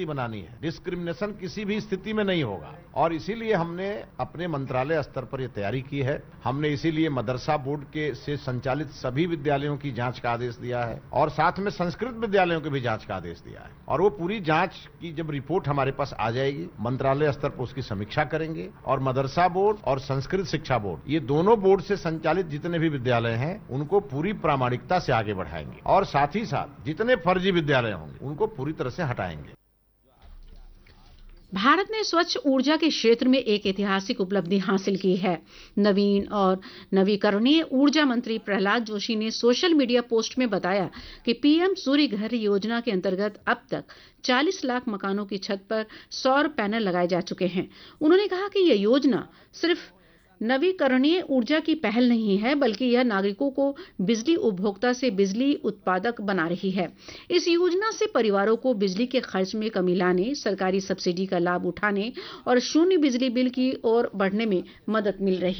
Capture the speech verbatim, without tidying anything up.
नीति बनानी है। डिस्क्रिमिनेशन किसी भी स्थिति में नहीं होगा और इसीलिए हमने अपने मंत्रालय स्तर पर यह तैयारी की है। हमने इसीलिए मदरसा बोर्ड के से संचालित सभी विद्यालयों की जांच का आदेश दिया है और साथ में संस्कृत विद्यालयों की भी जांच का आदेश दिया है और वो पूरी जांच की जब रिपोर्ट हमारे पास आ जाएगी, मंत्रालय स्तर पर उसकी समीक्षा करेंगे और मदरसा बोर्ड और संस्कृत शिक्षा बोर्ड, ये दोनों बोर्ड से संचालित जितने भी विद्यालय हैं उनको पूरी प्रामाणिकता से आगे बढ़ाएंगे और साथ ही साथ जितने फर्जी विद्यालय होंगे उनको पूरी तरह से हटाएंगे। भारत ने स्वच्छ ऊर्जा के क्षेत्र में एक ऐतिहासिक उपलब्धि हासिल की है। नवीन और नवीकरणीय ऊर्जा मंत्री प्रहलाद जोशी ने सोशल मीडिया पोस्ट में बताया कि पीएम सूर्य घर योजना के अंतर्गत अब तक चालीस लाख मकानों की छत पर सौर पैनल लगाए जा चुके हैं। उन्होंने कहा कि यह योजना सिर्फ नवीकरणीय ऊर्जा की पहल नहीं है, बल्कि यह नागरिकों को बिजली उपभोक्ता से बिजली उत्पादक बना रही है। इस योजना से परिवारों को बिजली के खर्च में कमी लाने, सरकारी सब्सिडी का लाभ उठाने और शून्य बिजली बिल की ओर बढ़ने में मदद मिल रही